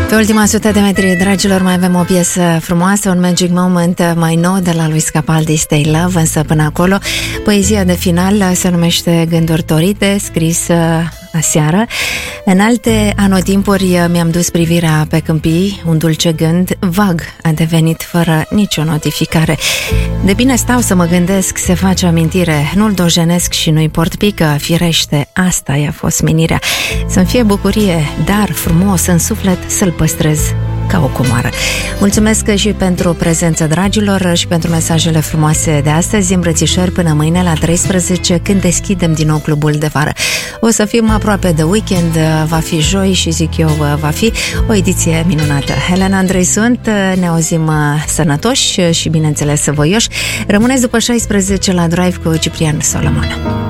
Pe ultima 100 de metri, dragilor, mai avem o piesă frumoasă, un Magic Moment mai nou de la lui Scapaldi, Stay Love, însă până acolo poezia de final se numește Gânduri torite, scris aseară. În alte anotimpuri mi-am dus privirea pe câmpii, un dulce gând vag a devenit fără nicio notificare. De bine stau să mă gândesc, se face amintire, nu-l dojenesc și nu-i port pică, firește, asta i-a fost menirea. Să-mi fie bucurie, dar frumos în suflet să-l păstrez ca o comoară. Mulțumesc și pentru prezență, dragilor, și pentru mesajele frumoase de astăzi. Îmbrățișări până mâine la 13, când deschidem din nou clubul de vară. O să fim aproape de weekend, va fi joi și zic eu, va fi o ediție minunată. Helena Andrei sunt, ne auzim sănătoși și bineînțeles voioși. Rămâneți după 16 la Drive cu Ciprian Solomon.